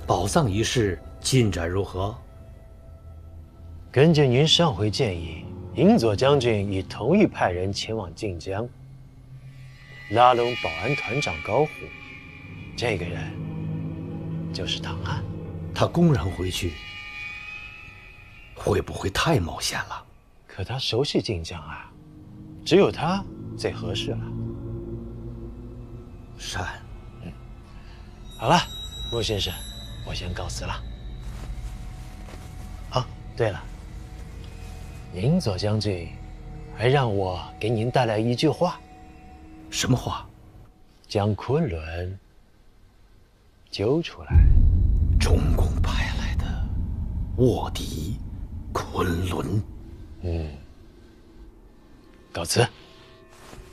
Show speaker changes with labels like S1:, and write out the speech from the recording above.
S1: 宝藏一事进展如何？
S2: 根据您上回建议，银佐将军已同意派人前往晋江，拉拢保安团长高虎。这个人就是唐安。
S1: 他公然回去，会不会太冒险了？
S2: 可他熟悉晋江啊，只有他最合适了。
S1: 善。
S2: 好了，穆先生，我先告辞了。哦，对了，银佐将军还让我给您带来一句话。
S1: 什么话？
S2: 将昆仑揪出来。
S1: 中共派来的卧底昆仑。
S2: 告辞。